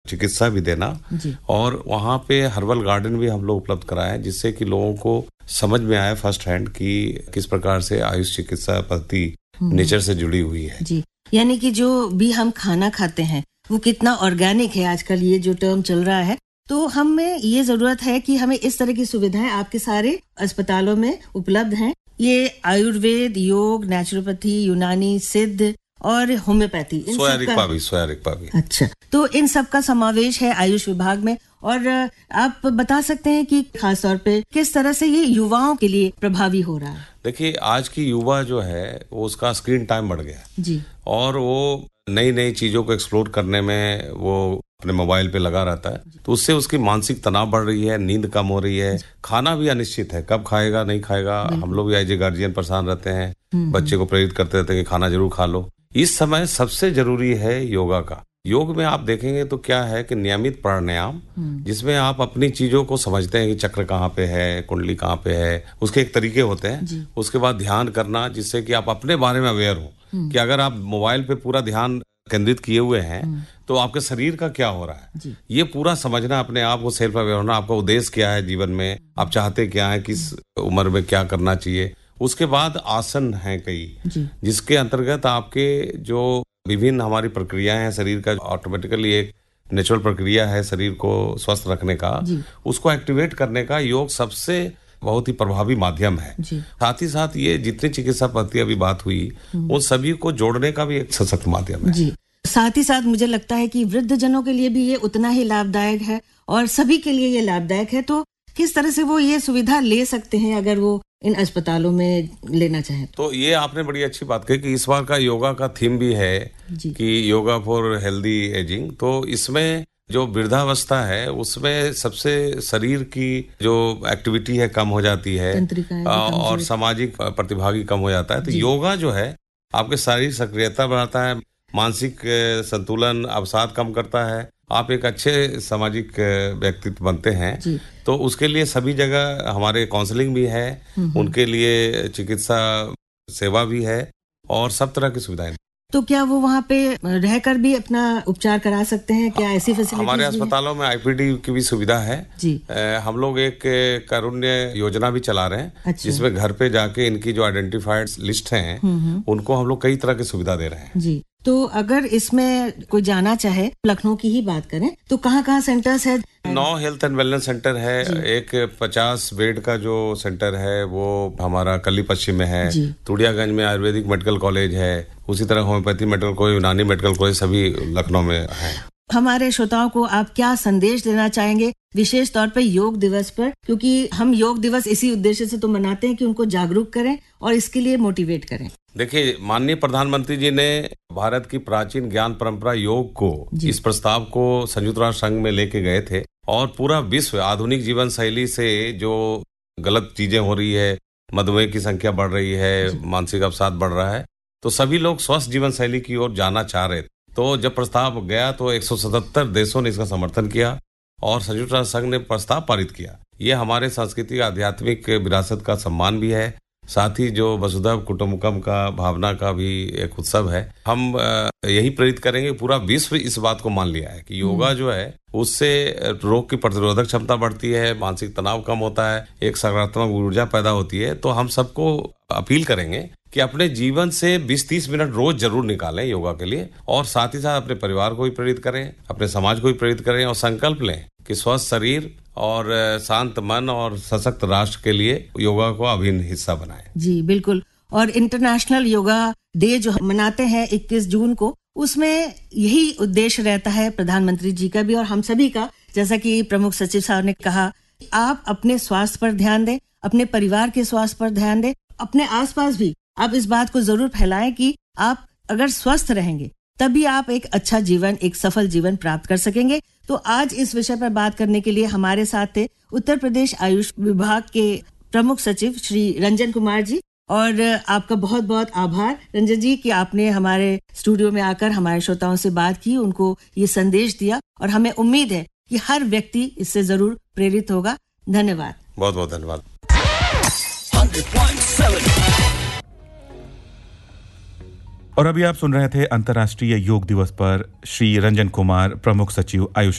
चिकित्सा भी देना और वहाँ पे हर्बल गार्डन भी हम लोग उपलब्ध कराए जिससे कि लोगों को समझ में आए फर्स्ट हैंड कि किस प्रकार से आयुष चिकित्सा पद्धति नेचर से जुड़ी हुई है। जी, यानी कि जो भी हम खाना खाते हैं वो कितना ऑर्गेनिक है, आजकल ये जो टर्म चल रहा है, तो हमें ये जरूरत है कि हमें इस तरह की सुविधाएं आपके सारे अस्पतालों में उपलब्ध हैं। ये आयुर्वेद, योग, नेचुरोपैथी, यूनानी, सिद्ध और होम्योपैथी, इन सोया भी। अच्छा, तो इन सब का समावेश है आयुष विभाग में। और आप बता सकते हैं कि खास तौर पे किस तरह से ये युवाओं के लिए प्रभावी हो रहा है? देखिए, आज की युवा जो है वो उसका स्क्रीन टाइम बढ़ गया जी, और वो नई नई चीजों को एक्सप्लोर करने में वो अपने मोबाइल पे लगा रहता है, तो उससे उसकी मानसिक तनाव बढ़ रही है, नींद कम हो रही है, खाना भी अनिश्चित है, कब खाएगा नहीं खाएगा। हम लोग भी एज ए गार्जियन परेशान रहते हैं, बच्चे को प्रेरित करते रहते हैं कि खाना जरूर खा लो। इस समय सबसे जरूरी है योगा का। योग में आप देखेंगे तो क्या है कि नियमित प्राणायाम, जिसमें आप अपनी चीजों को समझते हैं कि चक्र कहाँ पे है, कुंडली कहाँ पे है, उसके एक तरीके होते हैं। उसके बाद ध्यान करना, जिससे कि आप अपने बारे में अवेयर हो कि अगर आप मोबाइल पे पूरा ध्यान केंद्रित किए हुए हैं तो आपके शरीर का क्या हो रहा है, ये पूरा समझना, अपने आप को सेल्फ अवेयर होना, आपका उद्देश्य क्या है जीवन में, आप चाहते क्या है, किस उम्र में क्या करना चाहिए। उसके बाद आसन हैं कई, जिसके अंतर्गत आपके जो विभिन्न हमारी प्रक्रियाएं हैं शरीर का, ऑटोमेटिकली एक नेचुरल प्रक्रिया है शरीर को स्वस्थ रखने का, उसको एक्टिवेट करने का योग सबसे बहुत ही प्रभावी माध्यम है। साथ ही साथ ये जितनी चिकित्सा पद्धति अभी बात हुई उन सभी को जोड़ने का भी एक सशक्त माध्यम है। जी, साथ ही साथ मुझे लगता है कि वृद्ध जनों के लिए भी ये उतना ही लाभदायक है और सभी के लिए ये लाभदायक है। तो किस तरह से वो ये सुविधा ले सकते हैं अगर वो इन अस्पतालों में लेना चाहें? तो ये आपने बड़ी अच्छी बात कही कि इस बार का योगा का थीम भी है कि योगा फॉर हेल्दी एजिंग। तो इसमें जो वृद्धावस्था है उसमें सबसे शरीर की जो एक्टिविटी है कम हो जाती है और सामाजिक प्रतिभागी कम हो जाता है। तो योगा जो है आपके शारीरिक सक्रियता बढ़ाता है, मानसिक संतुलन, अवसाद कम करता है, आप एक अच्छे सामाजिक व्यक्तित्व बनते हैं। तो उसके लिए सभी जगह हमारे काउंसलिंग भी है, उनके लिए चिकित्सा सेवा भी है और सब तरह की सुविधाएं। तो क्या वो वहाँ पे रहकर भी अपना उपचार करा सकते हैं? क्या ऐसी फैसिलिटीज हमारे अस्पतालों में आईपीडी की भी सुविधा है जी। हम लोग एक कारुण्य योजना भी चला रहे हैं। अच्छा। जिसमें घर पे जाके इनकी जो आइडेंटिफाइड लिस्ट हैं उनको हम लोग कई तरह की सुविधा दे रहे हैं जी। तो अगर इसमें कोई जाना चाहे, लखनऊ की ही बात करें तो कहाँ सेंटर्स है? 9 हेल्थ एंड वेलनेस सेंटर है, एक 50 बेड का जो सेंटर है वो हमारा कली पश्चिम में है, तुड़ियागंज में आयुर्वेदिक मेडिकल कॉलेज है, उसी तरह होम्योपैथी मेडिकल कॉलेज, यूनानी मेडिकल कॉलेज सभी लखनऊ में है। हमारे श्रोताओं को आप क्या संदेश देना चाहेंगे विशेष तौर पर योग दिवस पर? क्योंकि हम योग दिवस इसी उद्देश्य से तो मनाते हैं कि उनको जागरूक करें और इसके लिए मोटिवेट करें। देखिए, माननीय प्रधानमंत्री जी ने भारत की प्राचीन ज्ञान परंपरा योग को, इस प्रस्ताव को संयुक्त राष्ट्र संघ में लेके गए थे और पूरा विश्व आधुनिक जीवन शैली से जो गलत चीजें हो रही है, मधुमेह की संख्या बढ़ रही है, मानसिक अवसाद बढ़ रहा है, तो सभी लोग स्वस्थ जीवन शैली की ओर जाना चाह रहे थे। तो जब प्रस्ताव गया तो 177 देशों ने इसका समर्थन किया और संयुक्त राष्ट्र संघ ने प्रस्ताव पारित किया। ये हमारे सांस्कृतिक आध्यात्मिक विरासत का सम्मान भी है, साथ ही जो वसुधैव कुटुंबकम का भावना का भी एक उत्सव है। हम यही प्रेरित करेंगे, पूरा विश्व इस बात को मान लिया है कि योगा जो है उससे रोग की प्रतिरोधक क्षमता बढ़ती है, मानसिक तनाव कम होता है, एक सकारात्मक ऊर्जा पैदा होती है। तो हम सबको अपील करेंगे कि अपने जीवन से 20-30 मिनट रोज जरूर निकालें योगा के लिए और साथ ही साथ अपने परिवार को भी प्रेरित करें, अपने समाज को भी प्रेरित करें और संकल्प लें कि स्वस्थ शरीर और शांत मन और सशक्त राष्ट्र के लिए योगा को अभिन्न हिस्सा बनाएं। जी बिल्कुल। और इंटरनेशनल योगा डे जो मनाते हैं 21 जून को, उसमें यही उद्देश्य रहता है प्रधानमंत्री जी का भी और हम सभी का। जैसा कि प्रमुख सचिव साहब ने कहा, आप अपने स्वास्थ्य पर ध्यान दें, अपने परिवार के स्वास्थ्य पर ध्यान दें, अपने आसपास भी आप इस बात को जरूर फैलाएं कि आप अगर स्वस्थ रहेंगे तभी आप एक अच्छा जीवन, एक सफल जीवन प्राप्त कर सकेंगे। तो आज इस विषय पर बात करने के लिए हमारे साथ थे उत्तर प्रदेश आयुष विभाग के प्रमुख सचिव श्री रंजन कुमार जी। और आपका बहुत बहुत आभार रंजन जी कि आपने हमारे स्टूडियो में आकर हमारे श्रोताओं से बात की, उनको ये संदेश दिया और हमें उम्मीद है कि हर व्यक्ति इससे जरूर प्रेरित होगा। धन्यवाद। बहुत बहुत धन्यवाद। और अभी आप सुन रहे थे अंतर्राष्ट्रीय योग दिवस पर श्री रंजन कुमार, प्रमुख सचिव आयुष